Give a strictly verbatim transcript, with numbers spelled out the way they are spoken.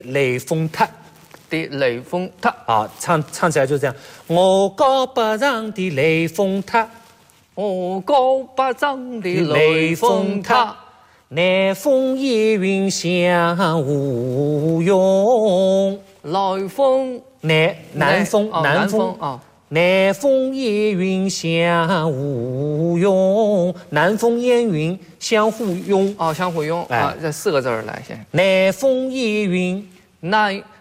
雷峰塔的雷峰塔啊，唱唱起来就这样。我高八丈的雷峰塔， 我高八丈的雷峰塔， 南风夜云响无用。 来风南南风哦南风啊。 南风夜云相互拥，南风烟云相互拥。 哦，相互拥、哎、啊，这四个字儿来先。 南风夜云， 南